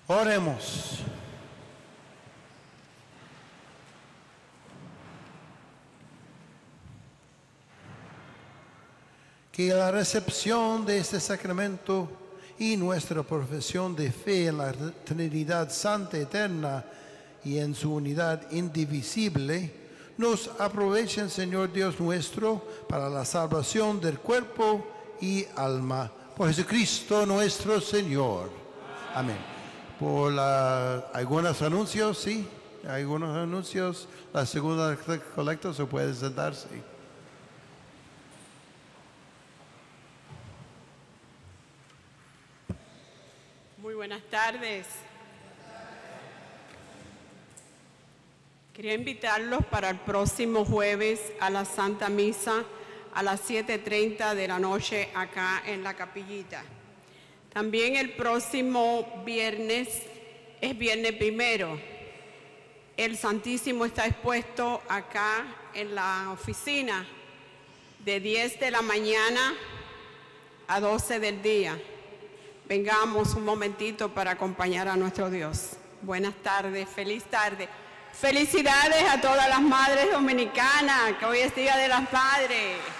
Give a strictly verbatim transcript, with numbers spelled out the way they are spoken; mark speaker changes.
Speaker 1: Oremos. Que la recepción de este sacramento y nuestra profesión de fe en la Trinidad Santa Eterna y en su unidad indivisible nos aprovechen, Señor Dios nuestro, para la salvación del cuerpo y alma. Por Jesucristo nuestro Señor. Amén. Por la, algunos anuncios, sí, algunos anuncios. La segunda colecta se puede sentarse.
Speaker 2: Muy buenas tardes. Quería invitarlos para el próximo jueves a la Santa Misa a las siete y treinta de la noche acá en la capillita. También el próximo viernes es viernes primero. El Santísimo está expuesto acá en la oficina de diez de la mañana a doce del día. Vengamos un momentito para acompañar a nuestro Dios. Buenas tardes, feliz tarde. Felicidades a todas las madres dominicanas, que hoy es Día de las Madres.